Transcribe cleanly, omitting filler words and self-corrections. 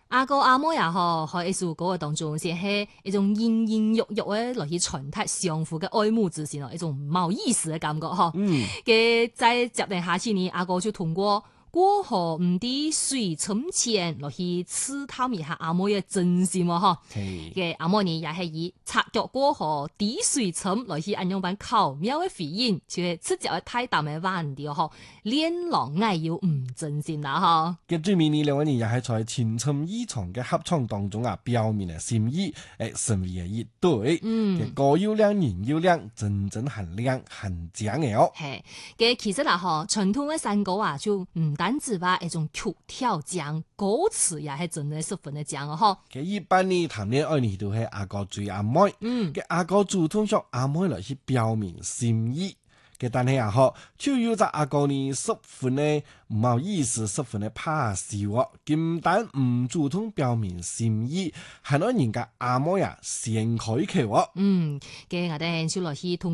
阿哥阿妹也好，喺一首歌嘅當中，先係一種隱隱約約嘅來去傳達相互嘅愛慕之情咯，一種冇意思嘅感覺嗬。嘅在接定下次呢，阿哥就通過過河唔滴水深淺來去刺探一下阿妹嘅真心喎嗬。嘅阿妹呢也係以擦腳過河滴水深來去按樣版巧妙嘅回應，就係直接嘅太淡嘅話題嗬，戀郎愛要唔真心啦嗬。 嘅最尾呢兩個人也係在情深意長嘅合唱當中啊，表明了心意，成為嘅一對。嘅歌又亮，人又亮，真真很亮，很正嘅哦。 係嘅，其實啦嗬，傳統嘅山歌啊，就唔單止話一種曲調正，歌詞也係真係十分嘅正哦嗬。 嘅一般呢談戀愛呢都係阿哥追阿妹，嘅阿哥主動向阿妹來去表明心意。嘅但係啊嗬，就有隻阿哥呢十分呢唔好意思，十分的怕笑哦，唔但唔主動表明心意，係讓人家阿妹啊先開口哦。 嘅我哋就來去同。